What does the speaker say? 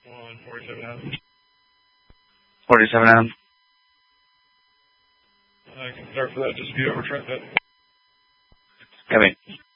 On 47 Adam. 47 Adam. I can start for that, just be over track that. Coming.